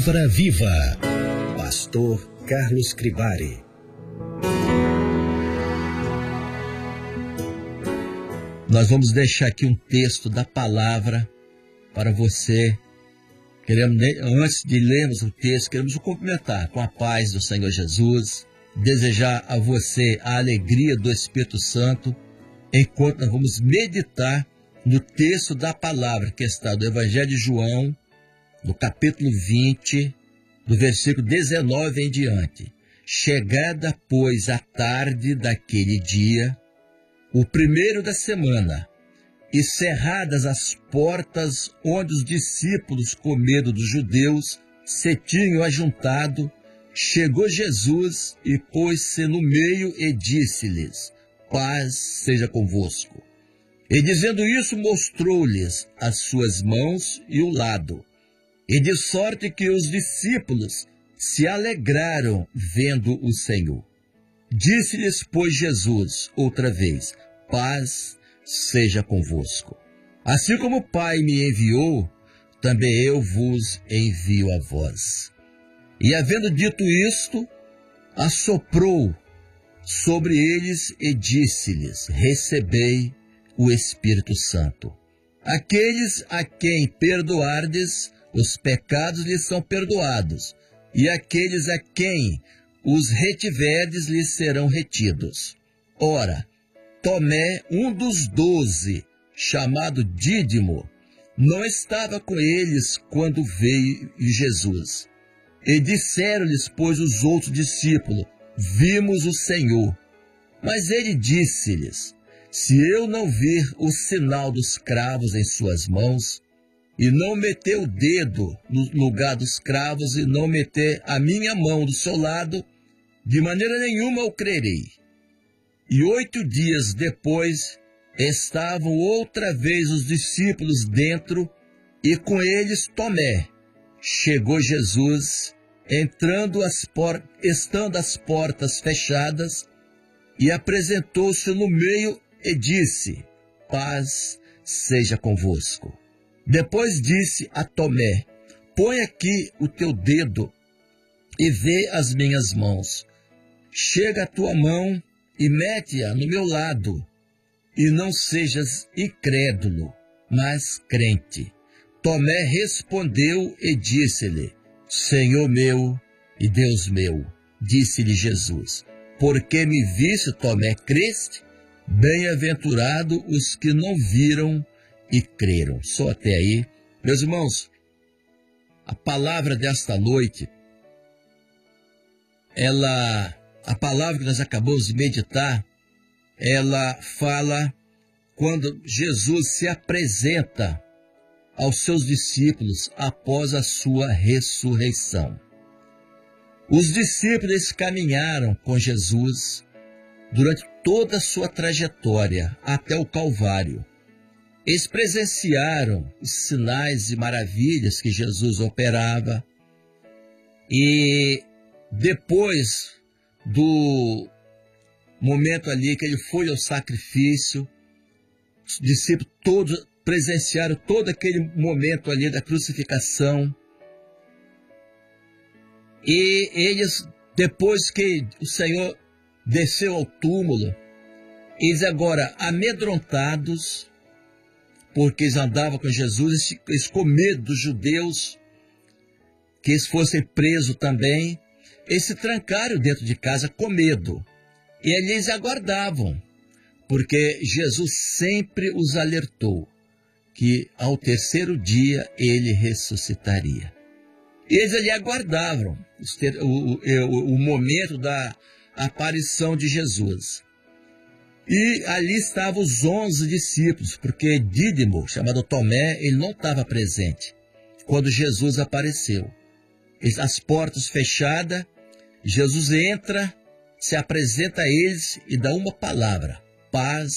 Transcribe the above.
Palavra Viva. Pastor Carlos Cribari. Nós vamos deixar aqui um texto da palavra para você. Antes de lermos o texto, queremos o cumprimentar com a paz do Senhor Jesus, desejar a você a alegria do Espírito Santo, enquanto nós vamos meditar no texto da palavra que está do Evangelho de João, no capítulo 20, do versículo 19 em diante. Chegada, pois, a tarde daquele dia, o primeiro da semana, e cerradas as portas onde os discípulos, com medo dos judeus, se tinham ajuntado, chegou Jesus e pôs-se no meio e disse-lhes: paz seja convosco. E dizendo isso, mostrou-lhes as suas mãos e o lado. E de sorte que os discípulos se alegraram vendo o Senhor. Disse-lhes, pois, Jesus outra vez: paz seja convosco. Assim como o Pai me enviou, também eu vos envio a vós. E havendo dito isto, assoprou sobre eles e disse-lhes: recebei o Espírito Santo. Aqueles a quem perdoardes, os pecados lhes são perdoados, e aqueles a quem os retiverdes lhes serão retidos. Ora, Tomé, um dos 12, chamado Dídimo, não estava com eles quando veio Jesus. E disseram-lhes, pois, os outros discípulos: vimos o Senhor. Mas ele disse-lhes: se eu não vir o sinal dos cravos em suas mãos, e não meter o dedo no lugar dos cravos, e não meter a minha mão do seu lado, de maneira nenhuma eu crerei. E 8 dias depois, estavam outra vez os discípulos dentro, e com eles Tomé. Chegou Jesus, estando as portas fechadas, e apresentou-se no meio e disse: paz seja convosco. Depois disse a Tomé: põe aqui o teu dedo e vê as minhas mãos. Chega a tua mão e mete-a no meu lado, e não sejas incrédulo, mas crente. Tomé respondeu e disse-lhe: Senhor meu e Deus meu. Disse-lhe Jesus: porque me viste, Tomé, creste? Bem-aventurado os que não viram e creram. Só até aí. Meus irmãos, a palavra desta noite, a palavra que nós acabamos de meditar, ela fala quando Jesus se apresenta aos seus discípulos após a sua ressurreição. Os discípulos caminharam com Jesus durante toda a sua trajetória até o Calvário. Eles presenciaram os sinais e maravilhas que Jesus operava, e depois do momento ali que ele foi ao sacrifício, os discípulos todos presenciaram todo aquele momento ali da crucificação. E eles, depois que o Senhor desceu ao túmulo, eles agora amedrontados, porque eles andavam com Jesus, eles com medo dos judeus, que eles fossem presos também, eles se trancaram dentro de casa com medo. E ali eles aguardavam, porque Jesus sempre os alertou que ao terceiro dia ele ressuscitaria. E eles ali aguardavam o momento da aparição de Jesus. E ali estavam os 11 discípulos, porque Dídimo, chamado Tomé, ele não estava presente quando Jesus apareceu. As portas fechadas, Jesus entra, se apresenta a eles e dá uma palavra: paz